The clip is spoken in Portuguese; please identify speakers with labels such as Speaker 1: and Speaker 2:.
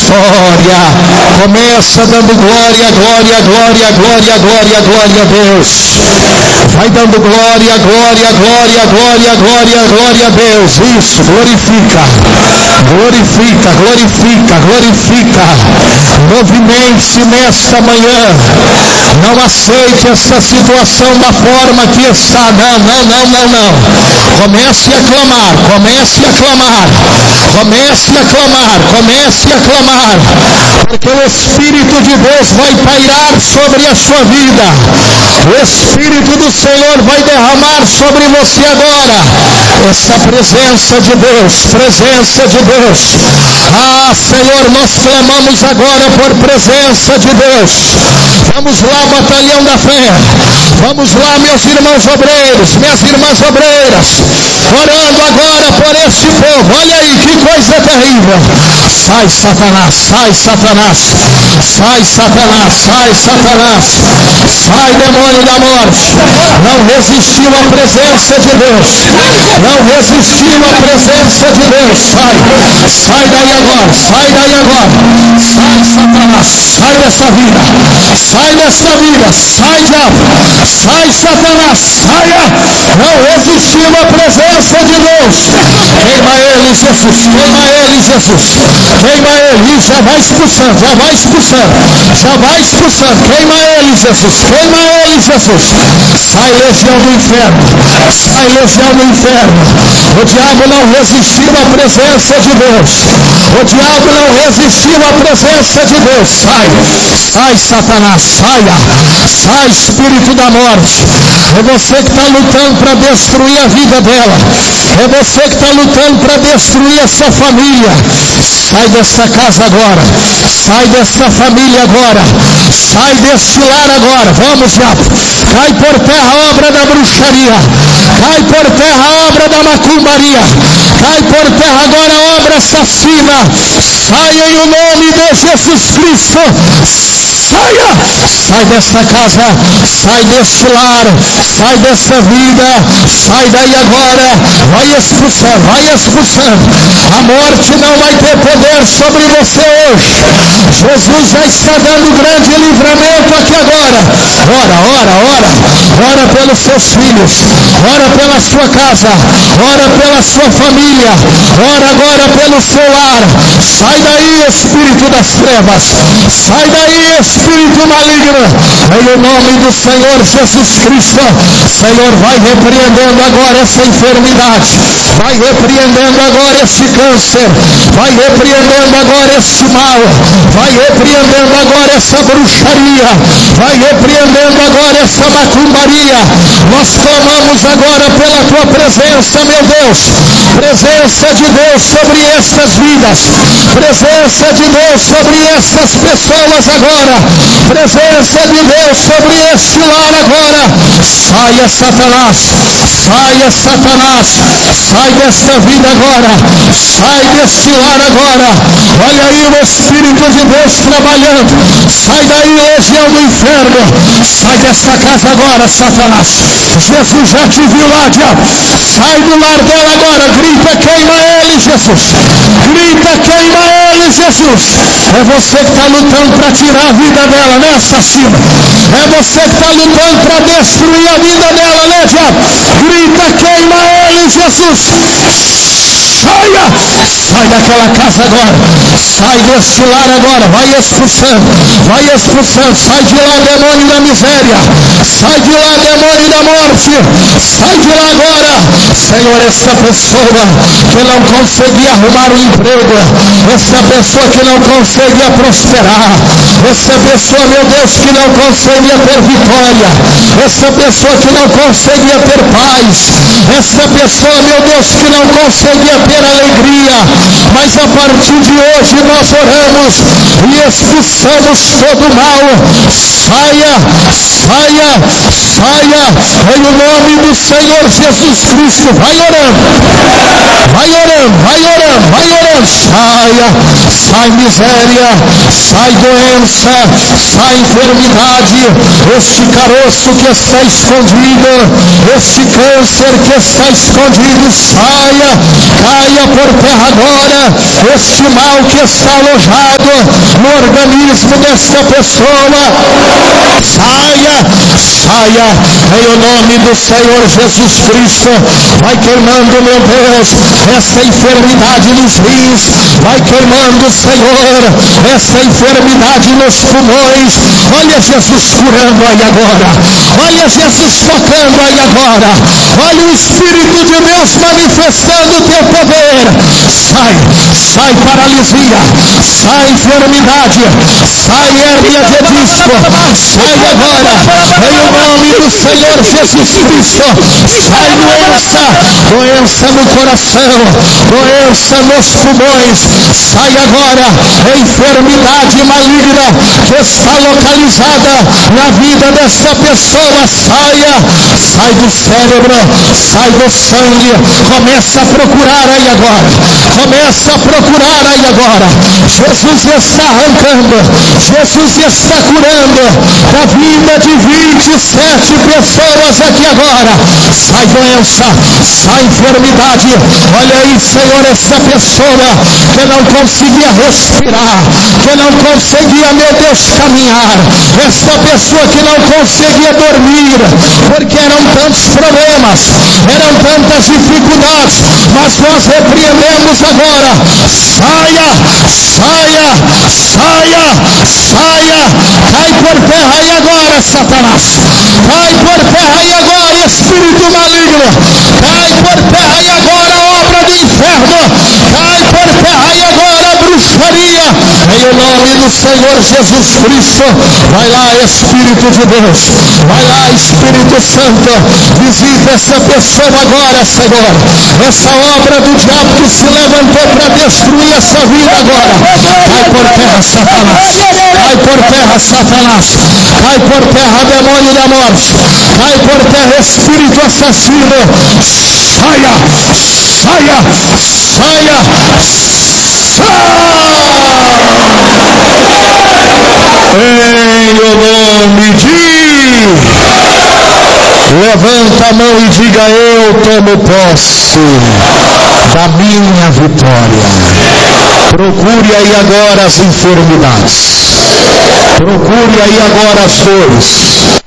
Speaker 1: história. Começa dando glória, glória, glória, glória, glória, glória a Deus. Vai dando glória, glória, glória, glória, glória, glória a Deus. Isso, glorifica, glorifica, glorifica, glorifica. Movimente-se nesta manhã. Não aceite essa situação da forma que está. Não, não, não, não, não. Comece a clamar, comece a clamar, comece a clamar, comece a clamar, porque o Espírito de Deus vai pairar sobre a sua vida. O Espírito do Senhor vai derramar sobre você agora essa presença de Deus, presença de Deus. Ah, Senhor, nós clamamos agora por presença de Deus. Vamos lá, batalhão da fé. Vamos lá, meus irmãos obreiros, minhas irmãs obreiras, orando agora por este povo. Olha aí, que coisa terrível. Sai, Satanás, sai, Satanás, sai, Satanás, sai, Satanás, sai, demônio da morte. Não resistiu à presença de Deus, não resistiu à presença de Deus. Sai, sai daí agora, sai daí agora, sai, Satanás, sai dessa vida, sai dessa vida, sai, diabo, sai, Satanás, saia. Não resistiu à presença de Deus. Queima ele, Jesus, queima ele, Jesus, queima ele. E já vai expulsando, já vai expulsando, já vai expulsando. Queima ele, Jesus, queima ele, Jesus. Sai, legião do inferno, sai, legião do inferno. O diabo não resistiu à presença de Deus, o diabo não resistiu à presença de Deus. Sai, sai, Satanás, saia, sai, espírito da morte. É você que está lutando para destruir a vida dela, é você que está lutando para destruir essa família. Sai dessa casa agora, sai dessa família agora, sai deste lar agora. Vamos, diabo, cai por terra a obra da bruxaria, cai por terra a obra da macumbaria, cai por terra agora a obra assassina. Saia em o nome de Jesus Cristo. Saia, sai dessa casa, sai deste lar, sai dessa vida, sai daí agora. Vai expulsando, vai expulsando. A morte não vai ter poder sobre você hoje. Jesus já está dando grande livramento aqui agora. Ora, ora, ora, ora pelos seus filhos, ora pela sua casa, ora pela sua família, ora agora pelo seu lar. Sai daí, espírito das trevas, sai daí, espírito maligno, em o nome do Senhor Jesus Cristo. Senhor, vai repreendendo agora essa enfermidade, vai repreendendo agora esse câncer, vai repreendendo agora esse mal, vai repreendendo agora essa bruxaria, vai repreendendo agora essa macumbaria. Nós clamamos agora pela tua presença, meu Deus, presença de Deus sobre estas vidas, presença de Deus sobre estas pessoas agora, presença de Deus sobre este lar agora. Saia, Satanás, saia, Satanás, sai desta vida agora, sai deste lar agora. Olha aí o Espírito de Deus trabalhando. Sai daí, legião do inferno, sai desta casa agora, Satanás. Jesus já te viu lá, diabo. Sai do lar dela agora, grita, queima ele, Jesus, grita, queima ele, Jesus. É você que está lutando para tirar a vida dela, né, assassino? É você que está lutando para destruir a vida dela, né, diabo? Grita, queima ele, Jesus. Saia, sai daquela casa agora, sai deste lar agora, vai expulsando, sai de lá, demônio da miséria, sai de lá, demônio da morte, sai de lá agora. Senhor, essa pessoa que não conseguia arrumar um emprego, essa pessoa que não conseguia prosperar, essa pessoa, meu Deus, que não conseguia ter vitória, essa pessoa que não conseguia ter paz, essa pessoa, meu Deus, que não conseguia ter alegria, mas a partir de hoje nós oramos e expulsamos todo o mal. Saia, saia, saia, em o nome do Senhor Jesus Cristo. Vai orando, vai orando, vai orando, vai orando. Saia, sai miséria, sai doença, sai enfermidade, este caroço que está escondido, este câncer que está escondido, saia, caia por terra agora, este mal que está alojado, no organismo desta pessoa. Saia, saia, em o nome do Senhor Jesus Cristo. Vai queimando, meu Deus, essa enfermidade nos rins. Vai queimando, Senhor, essa enfermidade nos pulmões. Olha Jesus curando aí agora. Olha Jesus tocando aí agora. Olha o Espírito de Deus manifestando o teu poder. Sai, sai paralisia, sai enfermidade, sai hérnia de disco. Sai agora, em o nome do Senhor Jesus Cristo. Sai doença, doença no coração, doença nos pulmões. Sai agora, enfermidade maligna que está localizada na vida desta pessoa. Saia, sai do cérebro, sai do sangue. Começa a procurar aí agora, começa a procurar aí agora. Jesus está arrancando, Jesus está curando da vida de 27 pessoas aqui agora. Sai doença, sai enfermidade. Olha aí, Senhor, essa pessoa que não conseguia respirar, que não conseguia, meu Deus, caminhar, essa pessoa que não conseguia dormir, porque eram tantos problemas, eram tantas dificuldades, mas nós repreendemos agora. Saia, saia, saia, saia, cai por terra aí agora, Satanás, cai por terra aí agora, espírito maligno, cai por terra aí agora, obra do inferno, cai por terra aí agora, bruxaria, em o nome do Senhor Jesus Cristo. Vai lá, Espírito de Deus, vai lá, Espírito Santo, visita essa pessoa agora, Senhor, essa obra do diabo que se levantou para destruir essa vida agora. Cai por terra, Satanás, cai por terra, Satanás, cai por terra, demônio da morte, cai por terra, espírito assassino. Saia, saia, saia, saia. Em o nome de... Levanta a mão e diga: eu tomo posse da minha vitória. Procure aí agora as enfermidades. Procure aí agora as dores.